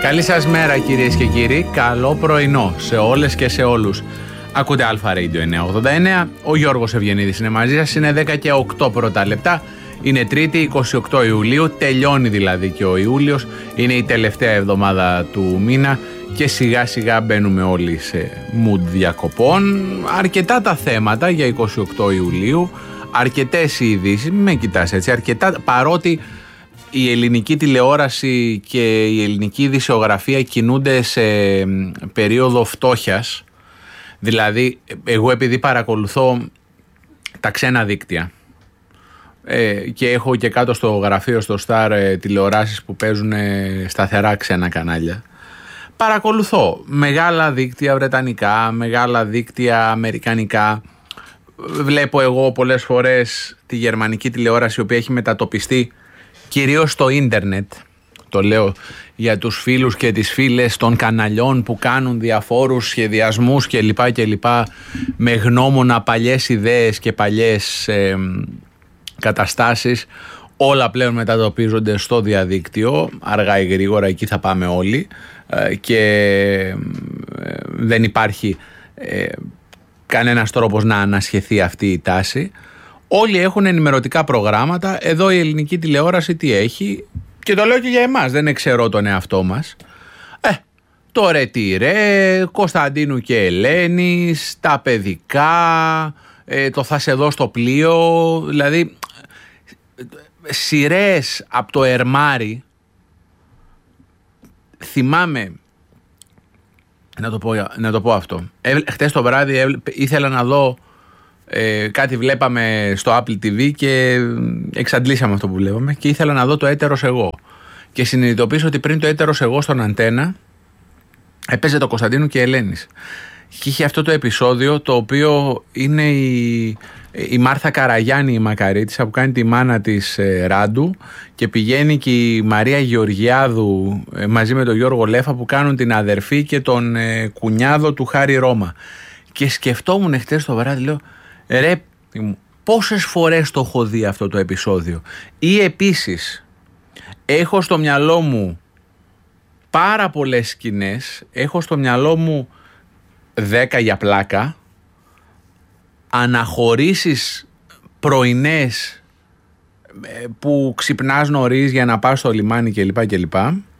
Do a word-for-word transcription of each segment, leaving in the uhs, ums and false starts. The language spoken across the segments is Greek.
Καλή σας μέρα κυρίες και κύριοι, καλό πρωινό σε όλες και σε όλους. Ακούτε Αλφα Radio εννιακόσια ογδόντα εννέα, ο Γιώργος Ευγενίδης είναι μαζί σας, είναι δέκα και οκτώ πρώτα λεπτά, είναι Τρίτη είκοσι οκτώ Ιουλίου, τελειώνει δηλαδή και ο Ιούλιος, είναι η τελευταία εβδομάδα του μήνα και σιγά σιγά μπαίνουμε όλοι σε mood διακοπών. Αρκετά τα θέματα για είκοσι οκτώ Ιουλίου, αρκετές οι ειδήσεις, μην με κοιτάς έτσι, αρκετά, παρότι η ελληνική τηλεόραση και η ελληνική ειδησιογραφία κινούνται σε περίοδο φτώχειας. Δηλαδή, εγώ επειδή παρακολουθώ τα ξένα δίκτυα ε, και έχω και κάτω στο γραφείο στο Star ε, τηλεοράσεις που παίζουν ε, σταθερά ξένα κανάλια, παρακολουθώ μεγάλα δίκτυα βρετανικά, μεγάλα δίκτυα αμερικανικά. Βλέπω εγώ πολλές φορές τη γερμανική τηλεόραση, η οποία έχει μετατοπιστεί κυρίως στο ίντερνετ. Το λέω για τους φίλους και τις φίλες των καναλιών που κάνουν διαφόρους σχεδιασμούς κλπ κλπ με γνώμονα παλιές ιδέες και παλιές ε, καταστάσεις. Όλα πλέον μετατοπίζονται στο διαδίκτυο, αργά ή γρήγορα εκεί θα πάμε όλοι ε, και ε, δεν υπάρχει ε, κανένας τρόπος να ανασχεθεί αυτή η τάση. Όλοι έχουν ενημερωτικά προγράμματα. Εδώ η ελληνική τηλεόραση τι έχει, και το λέω και για εμάς, δεν εξαιρώ τον εαυτό μας. Ε, το ρε τι ρε, Κωνσταντίνου και Ελένης, τα παιδικά, ε, το θα σε δω στο πλοίο, δηλαδή σειρές από το Ερμάρι. Θυμάμαι, να το πω, να το πω αυτό, ε, χτες το βράδυ ε, ήθελα να δω Ε, κάτι βλέπαμε στο Apple τι βι και εξαντλήσαμε αυτό που βλέπαμε και ήθελα να δω το έτερος εγώ και συνειδητοποίησα ότι πριν το έτερος εγώ στον Αντένα έπαιζε το Κωνσταντίνου και Ελένης και είχε αυτό το επεισόδιο το οποίο είναι η, η Μάρθα Καραγιάννη, η μακαρίτισσα, που κάνει τη μάνα της ε, Ράντου, και πηγαίνει και η Μαρία Γεωργιάδου ε, μαζί με τον Γιώργο Λέφα που κάνουν την αδερφή και τον ε, κουνιάδο του Χάρη Ρώμα. Και σκεφτόμουν χτες το βράδυ, λέω, ρε, πόσες φορές το έχω δει αυτό το επεισόδιο. Ή επίσης, έχω στο μυαλό μου πάρα πολλές σκηνές, έχω στο μυαλό μου δέκα για πλάκα, αναχωρήσεις πρωινές που ξυπνάς νωρίς για να πας στο λιμάνι κλπ κλπ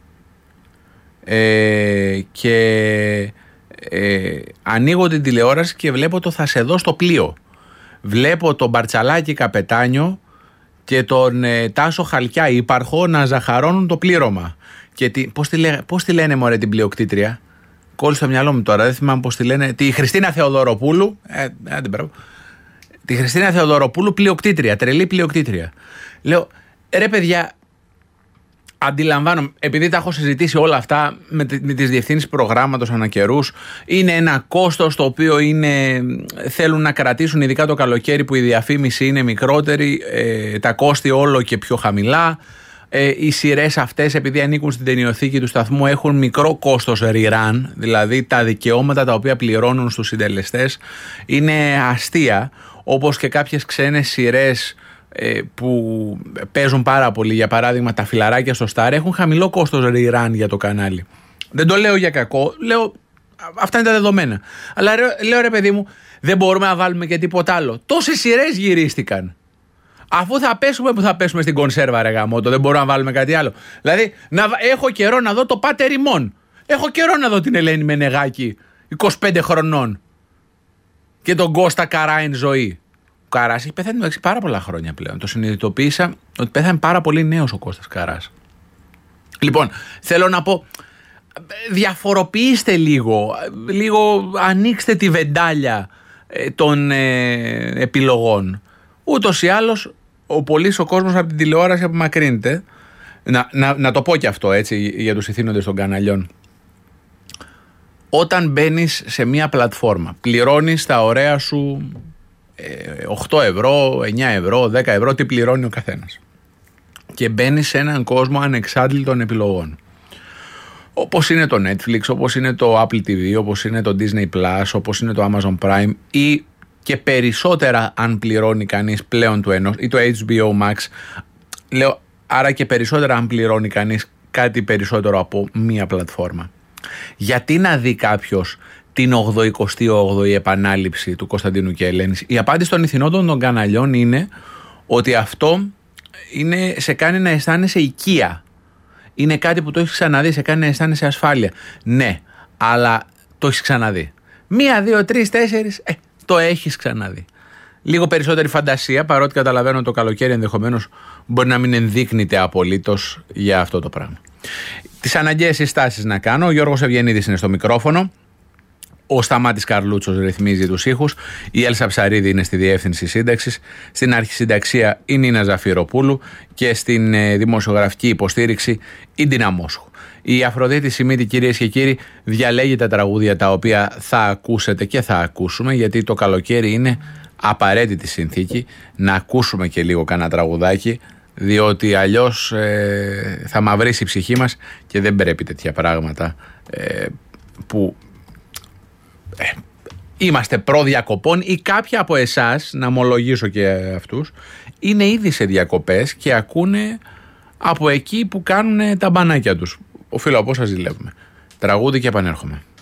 ε, και ε, ανοίγω την τηλεόραση και βλέπω το θα σε δω στο πλοίο. Βλέπω τον Μπαρτσαλάκη καπετάνιο και τον ε, Τάσο Χαλκιά ύπαρχο να ζαχαρώνουν το πλήρωμα. Και τι, πώς, τη λέ, πώς τη λένε μωρέ την πλειοκτήτρια, κόλλησε στο μυαλό μου τώρα, δεν θυμάμαι πώς τη λένε, τη Χριστίνα Θεοδωροπούλου, ε, ε, την τη Χριστίνα Θεοδωροπούλου πλειοκτήτρια, τρελή πλειοκτήτρια. Λέω, ρε παιδιά, αντιλαμβάνομαι, επειδή τα έχω συζητήσει όλα αυτά με, με τις διευθύνσεις προγράμματος ανά καιρούς, είναι ένα κόστος το οποίο είναι, θέλουν να κρατήσουν, ειδικά το καλοκαίρι που η διαφήμιση είναι μικρότερη, ε, τα κόστη όλο και πιο χαμηλά. Ε, οι σειρές αυτές, επειδή ανήκουν στην ταινιοθήκη του σταθμού, έχουν μικρό κόστος rerun, δηλαδή τα δικαιώματα τα οποία πληρώνουν στους συντελεστές είναι αστεία, όπως και κάποιες ξένες σειρές που παίζουν πάρα πολύ. Για παράδειγμα, τα φιλαράκια στο Star έχουν χαμηλό κόστος rerun για το κανάλι. Δεν το λέω για κακό, λέω αυτά είναι τα δεδομένα. Αλλά λέω, ρε παιδί μου, δεν μπορούμε να βάλουμε και τίποτα άλλο. Τόσες σειρές γυρίστηκαν. Αφού θα πέσουμε που θα πέσουμε στην κονσέρβα, ρε γαμώτο, δεν μπορούμε να βάλουμε κάτι άλλο. Δηλαδή, να, έχω καιρό να δω το Πάτερ ημών. Έχω καιρό να δω την Ελένη Μενεγάκη, είκοσι πέντε χρονών, και τον Κώστα Καράιν ζωή. Ο Καράς έχει πεθάνει μεταξύ πάρα πολλά χρόνια πλέον. Το συνειδητοποίησα ότι πέθανε πάρα πολύ νέος ο Κώστας Καράς. Λοιπόν, θέλω να πω, διαφοροποιήστε λίγο, λίγο ανοίξτε τη βεντάλια των ε, επιλογών. Ούτως ή άλλως, ο πολύς ο κόσμος από την τηλεόραση απομακρύνεται. Να, να, να το πω και αυτό έτσι για τους ηθήνοντες των καναλιών. Όταν μπαίνεις σε μια πλατφόρμα, πληρώνεις τα ωραία σου οκτώ ευρώ, εννιά ευρώ, δέκα ευρώ, τι πληρώνει ο καθένας, και μπαίνεις σε έναν κόσμο ανεξάντλητων επιλογών, όπως είναι το Netflix, όπως είναι το Apple τι βι, όπως είναι το Disney Plus, όπως είναι το Amazon Prime, ή και περισσότερα αν πληρώνει κανείς πλέον του ενός, ή το έιτς μπι ο Max. Λέω, άρα και περισσότερα αν πληρώνει κανείς κάτι περισσότερο από μία πλατφόρμα. Γιατί να δει κάποιος την ογδοηκοστή όγδοη επανάληψη του Κωνσταντίνου και Ελένης? Η απάντηση των ηθινόντων των καναλιών είναι ότι αυτό είναι, σε κάνει να αισθάνεσαι οικία. Είναι κάτι που το έχεις ξαναδεί, σε κάνει να αισθάνεσαι ασφάλεια. Ναι, αλλά το έχεις ξαναδεί. Μία, δύο, τρεις, τέσσερις, ε, το έχεις ξαναδεί. Λίγο περισσότερη φαντασία, παρότι καταλαβαίνω το καλοκαίρι ενδεχομένως μπορεί να μην ενδείκνυται απολύτως για αυτό το πράγμα. Τις αναγκαίες συστάσεις να κάνω. Ο Γιώργος Ευγενίδης είναι στο μικρόφωνο. Ο Σταμάτης Καρλούτσος ρυθμίζει τους ήχους. Η Έλσα Ψαρίδη είναι στη διεύθυνση σύνταξης. Στην αρχισυνταξία η Νίνα Ζαφυροπούλου. Και στην ε, δημοσιογραφική υποστήριξη η Ντίνα Μόσχου. Η Αφροδίτη Σιμίτη, κυρίες και κύριοι, διαλέγει τα τραγούδια τα οποία θα ακούσετε και θα ακούσουμε, γιατί το καλοκαίρι είναι απαραίτητη συνθήκη να ακούσουμε και λίγο κανένα τραγουδάκι, διότι αλλιώς ε, θα μαυρίσει η ψυχή μας και δεν πρέπει τέτοια πράγματα ε, που ε, είμαστε προδιακοπών, ή κάποια από εσάς, να ομολογήσω και αυτούς, είναι ήδη σε διακοπές και ακούνε από εκεί που κάνουν τα μπανάκια τους. Οφείλω, πώς σας ζηλεύουμε. Τραγούδι και επανέρχομαι.